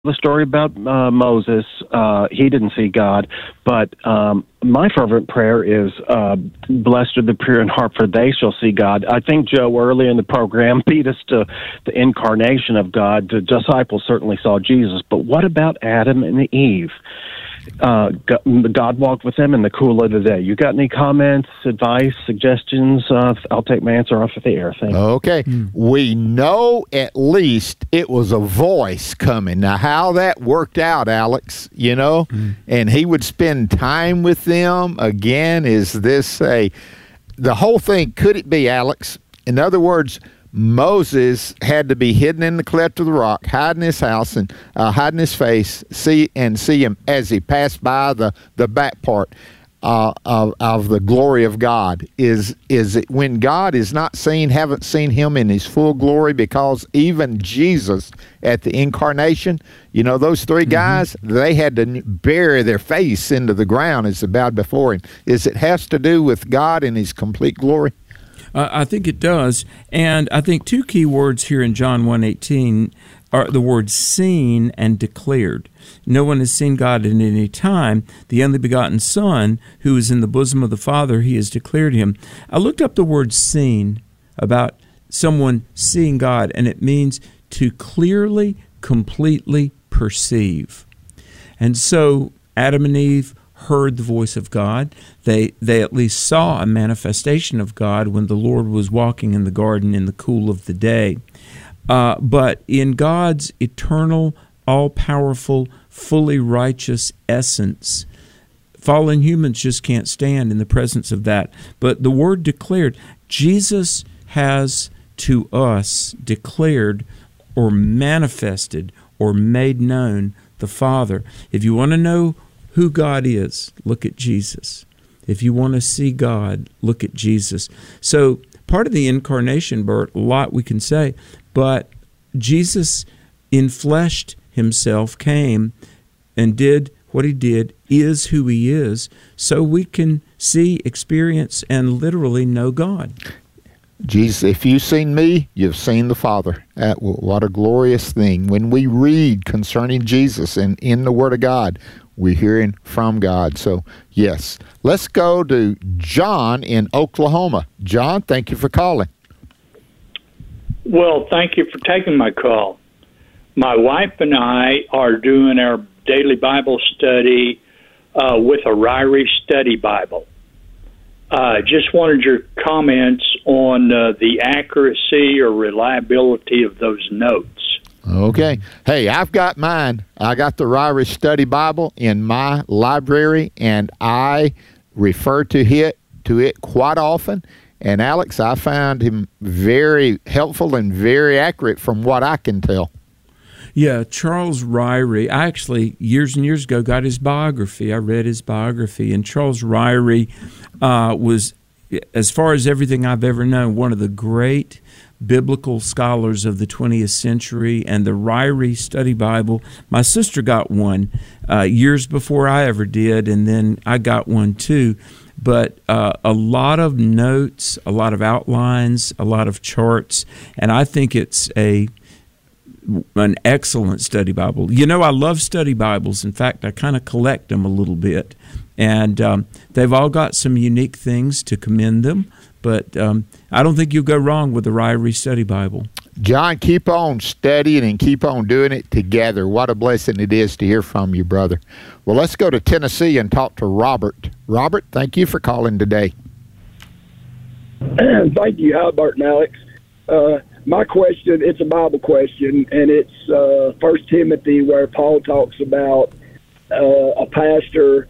the story about Moses. He didn't see God, but my fervent prayer is, blessed are the pure in heart, for they shall see God. I think Joe early in the program beat us to the incarnation of God. The disciples certainly saw Jesus, but what about Adam and Eve? God walked with them in the cool of the day. You got any comments, advice, suggestions? I'll take my answer off of the air. Thanks. Okay. We know at least it was a voice coming. Now, how that worked out, Alex, and he would spend time with them. Again, is this the whole thing, could it be, Alex? In other words, Moses had to be hidden in the cleft of the rock, hiding his house and hiding his face, see him as he passed by the back part of the glory of God. Is it when God is not seen, haven't seen him in his full glory? Because even Jesus at the incarnation, those three guys, they had to bury their face into the ground as they bowed before him. Is it has to do with God in his complete glory? I think it does, and I think two key words here in John 1:18 are the words seen and declared. No one has seen God at any time. The only begotten Son, who is in the bosom of the Father, he has declared him. I looked up the word seen, about someone seeing God, and it means to clearly, completely perceive. And so Adam and Eve heard the voice of God. They at least saw a manifestation of God when the Lord was walking in the garden in the cool of the day. But in God's eternal, all-powerful, fully righteous essence, fallen humans just can't stand in the presence of that. But the word declared, Jesus has to us declared or manifested or made known the Father. If you want to know who God is, look at Jesus. If you want to see God, look at Jesus. So part of the incarnation, Bert, a lot we can say, but Jesus infleshed himself, came and did what he did, is who he is, so we can see, experience, and literally know God. Jesus, if you've seen me, you've seen the Father. What a glorious thing. When we read concerning Jesus and in the Word of God, we're hearing from God. So, yes. Let's go to John in Oklahoma. John, thank you for calling. Well, thank you for taking my call. My wife and I are doing our daily Bible study with a Ryrie Study Bible. Just wanted your comments on the accuracy or reliability of those notes. Okay. Hey, I've got mine. I got the Ryrie Study Bible in my library, and I refer to it quite often. And Alex, I found him very helpful and very accurate from what I can tell. Yeah, Charles Ryrie, I actually, years and years ago, got his biography. I read his biography, and Charles Ryrie was, as far as everything I've ever known, one of the great biblical scholars of the 20th century. And the Ryrie Study Bible, my sister got one years before I ever did, and then I got one too. But a lot of notes, a lot of outlines, a lot of charts, and I think it's an excellent study Bible. I love study Bibles. In fact, I kind of collect them a little bit. And they've all got some unique things to commend them. But I don't think you'll go wrong with the Ryrie Study Bible. John, keep on studying and keep on doing it together. What a blessing it is to hear from you, brother. Well, let's go to Tennessee and talk to Robert. Robert, thank you for calling today. Thank you, Albert and Alex. My question, it's a Bible question, and it's 1 Timothy, where Paul talks about a pastor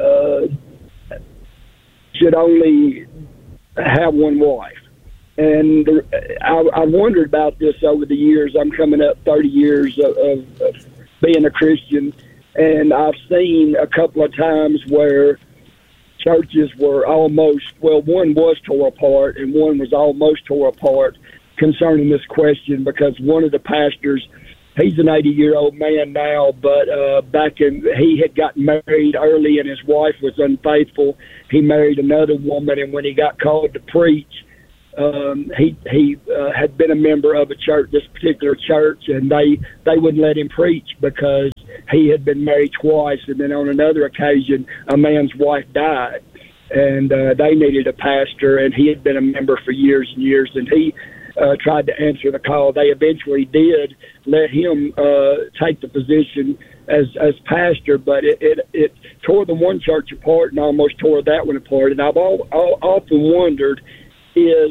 should only have one wife. And I wondered about this over the years. I'm coming up 30 years of being a Christian, and I've seen a couple of times where churches were almost, one was tore apart and one was almost tore apart concerning this question, because one of the pastors, he's an 80-year-old man now, but he had gotten married early and his wife was unfaithful. He married another woman, and when he got called to preach, he had been a member of a church, this particular church, and they wouldn't let him preach because he had been married twice, and then on another occasion, a man's wife died, and they needed a pastor, and he had been a member for years and years, and he tried to answer the call. They eventually did let him take the position as pastor, but it tore the one church apart and almost tore that one apart. And I've often wondered, is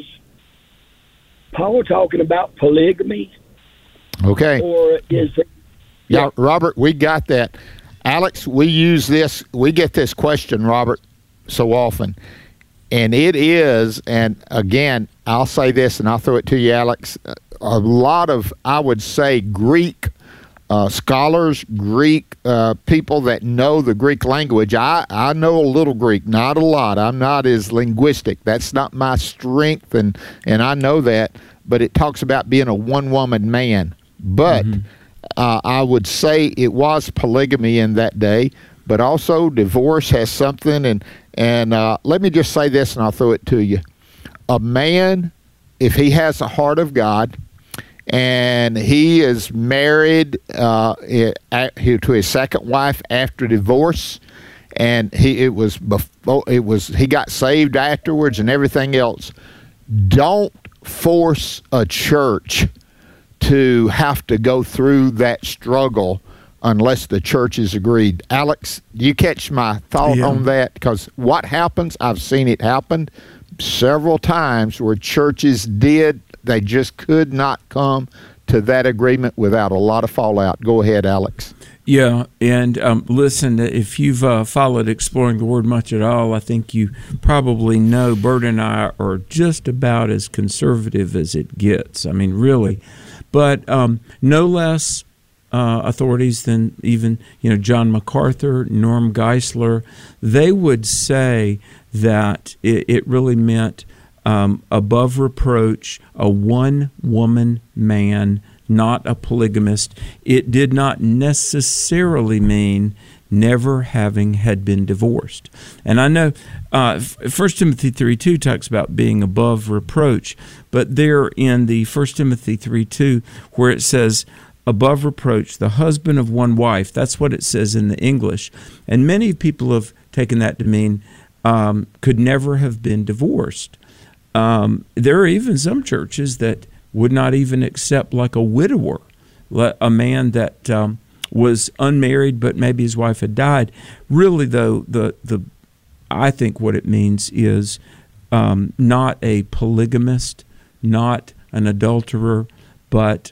Paul talking about polygamy? Okay. Or is it? Yeah, Robert, we got that. Alex, we get this question, Robert, so often. And it is, and again, I'll say this and I'll throw it to you, Alex, a lot of, I would say, Greek scholars, Greek people that know the Greek language. I know a little Greek, not a lot. I'm not as linguistic. That's not my strength, and I know that. But it talks about being a one-woman man. But I would say it was polygamy in that day, but also divorce has something. And let me just say this, and I'll throw it to you. A man, if he has a heart of God, and he is married to his second wife after divorce, and he got saved afterwards and everything else. Don't force a church to have to go through that struggle unless the church is agreed. Alex, do you catch my thought on that? Because what happens, I've seen it happen several times where churches they just could not come to that agreement without a lot of fallout. Go ahead, Alex. Yeah, and listen, if you've followed Exploring the Word much at all, I think you probably know Bert and I are just about as conservative as it gets. I mean, really. But no less authorities than even John MacArthur, Norm Geisler, they would say that it really meant above reproach, a one-woman man, not a polygamist. It did not necessarily mean never having had been divorced. And I know 1 Timothy 3:2 talks about being above reproach, but there in the 1 Timothy 3:2 where it says, above reproach, the husband of one wife, that's what it says in the English. And many people have taken that to mean could never have been divorced. There are even some churches that would not even accept like a widower, a man that was unmarried but maybe his wife had died. Really, though, I think what it means is not a polygamist, not an adulterer, but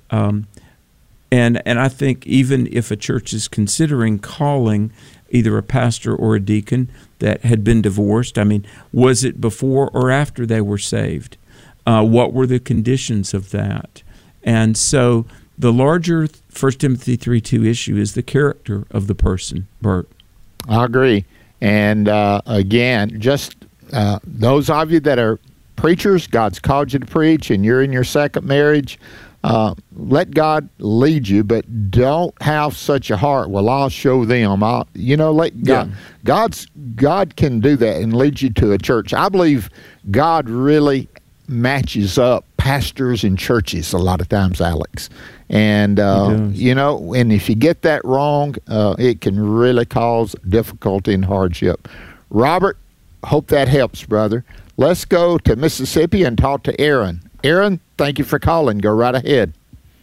and I think even if a church is considering calling either a pastor or a deacon that had been divorced, I mean, was it before or after they were saved? What were the conditions of that? And so the larger 1 Timothy 3:2 issue is the character of the person, Bert. I agree. And again, just those of you that are preachers, God's called you to preach, and you're in your second marriage, let God lead you, but don't have such a heart, well, I'll show them. Let God. Yeah. God can do that and lead you to a church. I believe God really matches up pastors and churches a lot of times, Alex. And, and if you get that wrong, it can really cause difficulty and hardship. Robert, hope that helps, brother. Let's go to Mississippi and talk to Aaron. Aaron, thank you for calling. Go right ahead.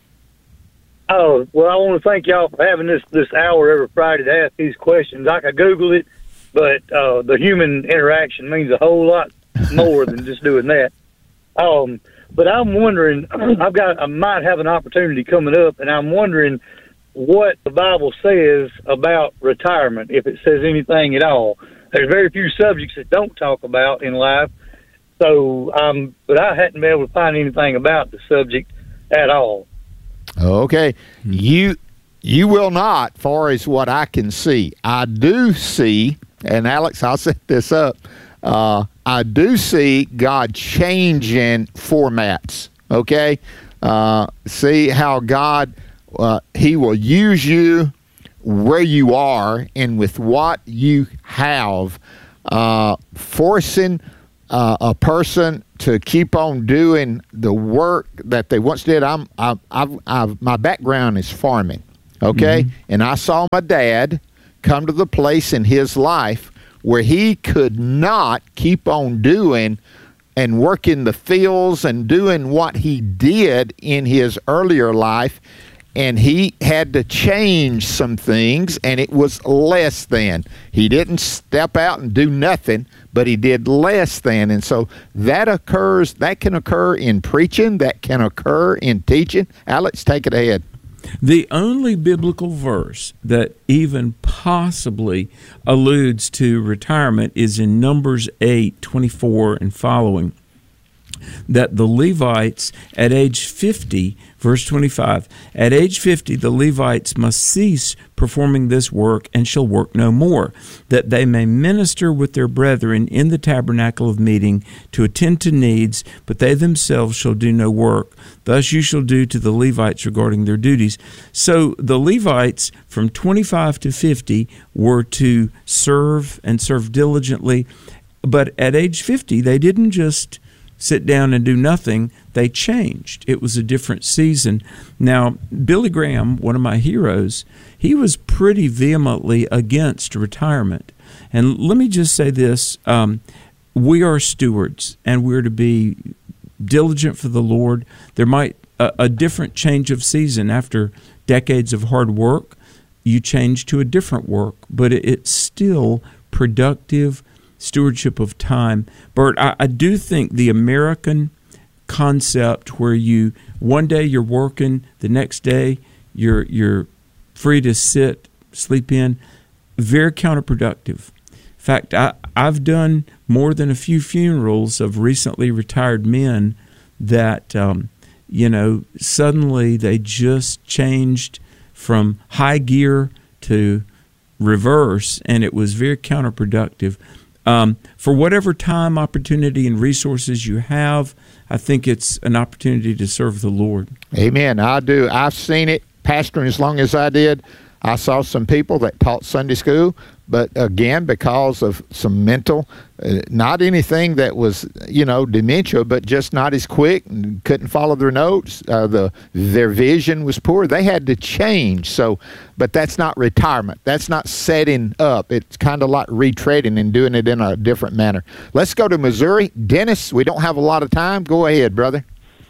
Oh, well, I want to thank y'all for having this hour every Friday to ask these questions. I could Google it, but the human interaction means a whole lot more than just doing that. But I'm wondering, I might have an opportunity coming up, and I'm wondering what the Bible says about retirement, if it says anything at all. There's very few subjects that don't talk about in life. So, but I hadn't been able to find anything about the subject at all. Okay. You will not, far as what I can see. I do see, and Alex, I'll set this up, I do see God changing formats, okay? See how God, He will use you where you are and with what you have, forcing a person to keep on doing the work that they once did. My background is farming, okay? Mm-hmm. And I saw my dad come to the place in his life where he could not keep on doing and working the fields and doing what he did in his earlier life. And he had to change some things, and it was less than. He didn't step out and do nothing, but he did less than. And so that can occur in preaching, that can occur in teaching. Alex, take it ahead. The only biblical verse that even possibly alludes to retirement is in Numbers 8:24 and following, that the Levites at age 50, verse 25, at age 50 the Levites must cease performing this work and shall work no more, that they may minister with their brethren in the tabernacle of meeting to attend to needs, but they themselves shall do no work. Thus you shall do to the Levites regarding their duties. So the Levites from 25 to 50 were to serve and serve diligently, but at age 50 they didn't just sit down and do nothing. They changed. It was a different season. Now, Billy Graham, one of my heroes, he was pretty vehemently against retirement. And let me just say this. We are stewards, and we're to be diligent for the Lord. There might a different change of season after decades of hard work. You change to a different work, but it's still productive stewardship of time. Bert, I do think the American concept where one day you're working, the next day you're free to sit, sleep in, very counterproductive. In fact, I've done more than a few funerals of recently retired men that suddenly they just changed from high gear to reverse, and it was very counterproductive. For whatever time, opportunity, and resources you have, I think it's an opportunity to serve the Lord. Amen. I do. I've seen it pastoring as long as I did. I saw some people that taught Sunday school, but again, because of some mental, not anything that was, dementia, but just not as quick and couldn't follow their notes. Their vision was poor. They had to change. So, but that's not retirement. That's not setting up. It's kind of like retreading and doing it in a different manner. Let's go to Missouri. Dennis, we don't have a lot of time. Go ahead, brother.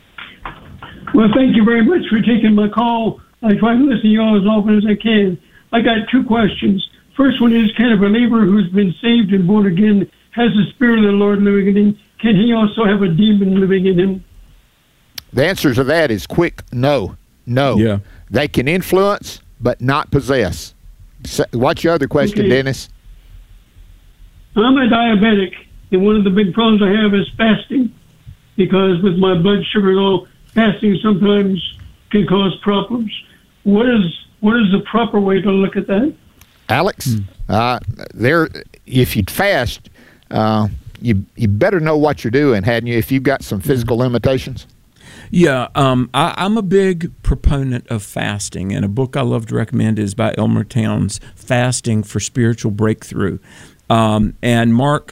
Well, thank you very much for taking my call. I try to listen to you all as often as I can. I got two questions. First one is, can a believer who's been saved and born again, has the Spirit of the Lord living in him, can he also have a demon living in him? The answer to that is quick no. Yeah. They can influence, but not possess. So, what's your other question, okay. Dennis? I'm a diabetic, and one of the big problems I have is fasting, because with my blood sugar low, fasting sometimes can cause problems. What is the proper way to look at that? Alex, if you'd fast, you better know what you're doing, hadn't you, if you've got some physical limitations? Yeah, I'm a big proponent of fasting, and a book I love to recommend is by Elmer Towns, Fasting for Spiritual Breakthrough. And Mark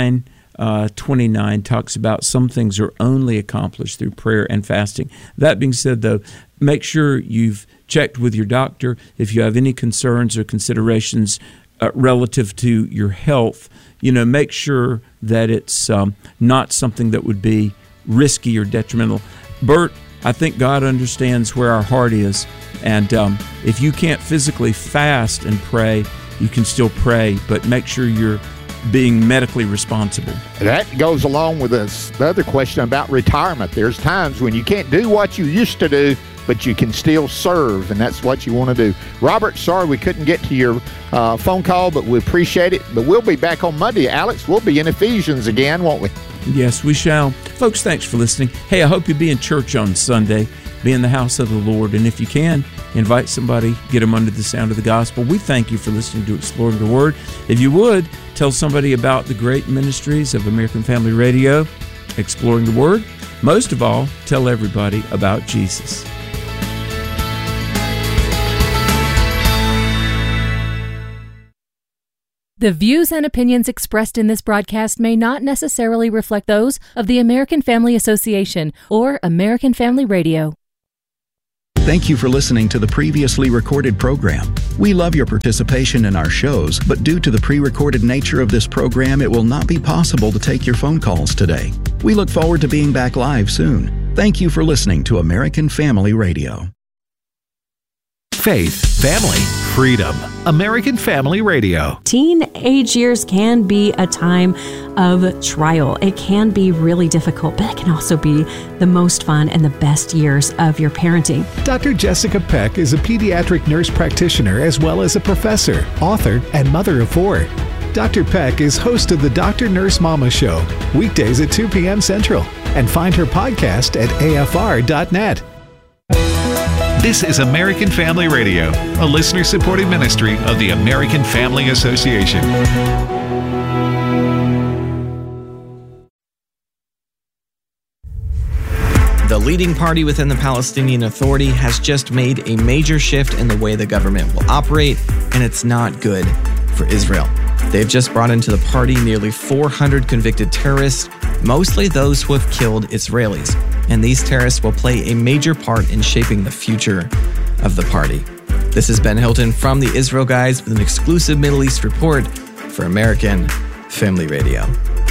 9:29 talks about some things are only accomplished through prayer and fasting. That being said, though, make sure you've checked with your doctor if you have any concerns or considerations relative to your health. Make sure that it's not something that would be risky or detrimental. Bert, I think God understands where our heart is, and if you can't physically fast and pray, you can still pray, but make sure you're being medically responsible. That goes along with the other question about retirement. There's times when you can't do what you used to do, but you can still serve, and that's what you want to do. Robert, sorry we couldn't get to your phone call, but we appreciate it. But we'll be back on Monday. Alex, we'll be in Ephesians again, won't we? Yes, we shall. Folks, thanks for listening. Hey, I hope you'll be in church on Sunday. Be in the house of the Lord, and if you can, invite somebody, get them under the sound of the gospel. We thank you for listening to Exploring the Word. If you would, tell somebody about the great ministries of American Family Radio, Exploring the Word. Most of all, tell everybody about Jesus. The views and opinions expressed in this broadcast may not necessarily reflect those of the American Family Association or American Family Radio. Thank you for listening to the previously recorded program. We love your participation in our shows, but due to the pre-recorded nature of this program, it will not be possible to take your phone calls today. We look forward to being back live soon. Thank you for listening to American Family Radio. Faith, family, freedom. American Family Radio. Teenage years can be a time of trial. It can be really difficult, but it can also be the most fun and the best years of your parenting. Dr. Jessica Peck is a pediatric nurse practitioner as well as a professor, author, and mother of 4. Dr. Peck is host of the Dr. Nurse Mama Show, weekdays at 2 p.m. Central, and find her podcast at afr.net. This is American Family Radio, a listener-supported ministry of the American Family Association. The leading party within the Palestinian Authority has just made a major shift in the way the government will operate, and it's not good for Israel. They've just brought into the party nearly 400 convicted terrorists, mostly those who have killed Israelis. And these terrorists will play a major part in shaping the future of the party. This is Ben Hilton from the Israel Guys with an exclusive Middle East report for American Family Radio.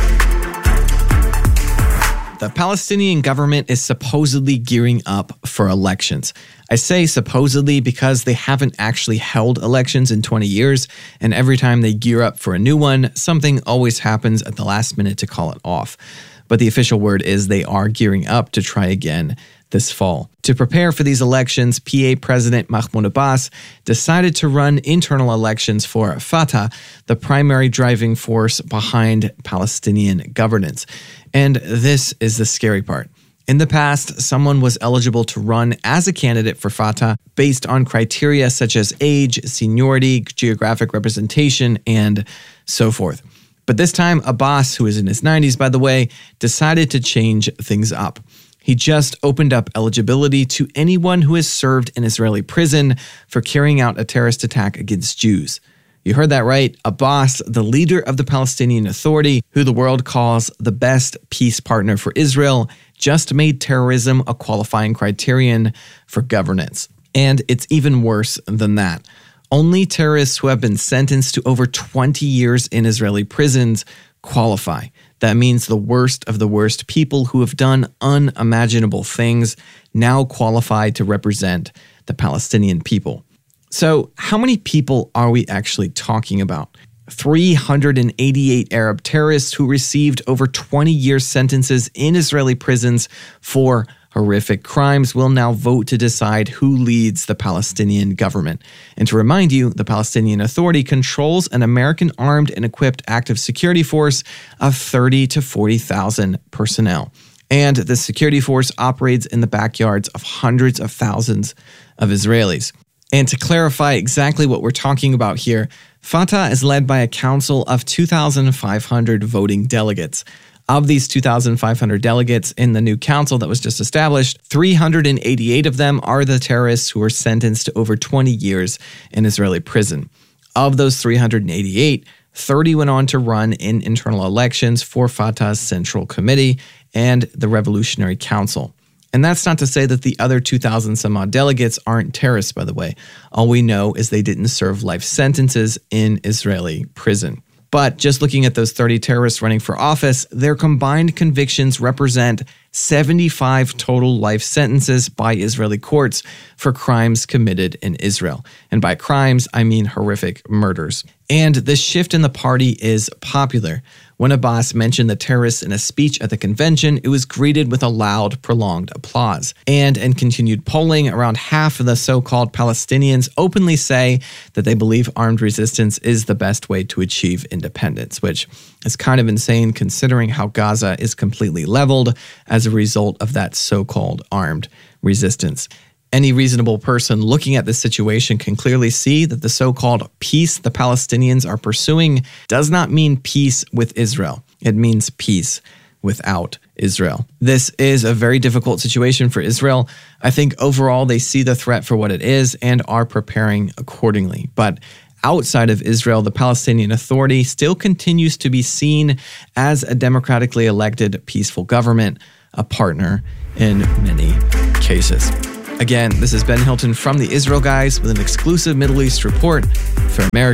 The Palestinian government is supposedly gearing up for elections. I say supposedly because they haven't actually held elections in 20 years, and every time they gear up for a new one, something always happens at the last minute to call it off. But the official word is they are gearing up to try again this fall. To prepare for these elections, PA President Mahmoud Abbas decided to run internal elections for Fatah, the primary driving force behind Palestinian governance. And this is the scary part. In the past, someone was eligible to run as a candidate for Fatah based on criteria such as age, seniority, geographic representation, and so forth. But this time, Abbas, who is in his 90s, by the way, decided to change things up. He just opened up eligibility to anyone who has served in Israeli prison for carrying out a terrorist attack against Jews. You heard that right. Abbas, the leader of the Palestinian Authority, who the world calls the best peace partner for Israel, just made terrorism a qualifying criterion for governance. And it's even worse than that. Only terrorists who have been sentenced to over 20 years in Israeli prisons qualify. That means the worst of the worst people who have done unimaginable things now qualify to represent the Palestinian people. So, how many people are we actually talking about? 388 Arab terrorists who received over 20-year sentences in Israeli prisons for horrific crimes will now vote to decide who leads the Palestinian government. And to remind you, the Palestinian Authority controls an American armed and equipped active security force of 30 to 40,000 personnel. And the security force operates in the backyards of hundreds of thousands of Israelis. And to clarify exactly what we're talking about here, Fatah is led by a council of 2,500 voting delegates. Of these 2,500 delegates in the new council that was just established, 388 of them are the terrorists who were sentenced to over 20 years in Israeli prison. Of those 388, 30 went on to run in internal elections for Fatah's Central Committee and the Revolutionary Council. And that's not to say that the other 2,000 some odd delegates aren't terrorists, by the way. All we know is they didn't serve life sentences in Israeli prison. But just looking at those 30 terrorists running for office, their combined convictions represent 75 total life sentences by Israeli courts for crimes committed in Israel. And by crimes, I mean horrific murders. And this shift in the party is popular. When Abbas mentioned the terrorists in a speech at the convention, it was greeted with a loud, prolonged applause. And in continued polling, around half of the so-called Palestinians openly say that they believe armed resistance is the best way to achieve independence, which is kind of insane considering how Gaza is completely leveled as a result of that so-called armed resistance. Any reasonable person looking at this situation can clearly see that the so-called peace the Palestinians are pursuing does not mean peace with Israel. It means peace without Israel. This is a very difficult situation for Israel. I think overall they see the threat for what it is and are preparing accordingly. But outside of Israel, the Palestinian Authority still continues to be seen as a democratically elected, peaceful government, a partner in many cases. Again, this is Ben Hilton from the Israel Guys with an exclusive Middle East report for American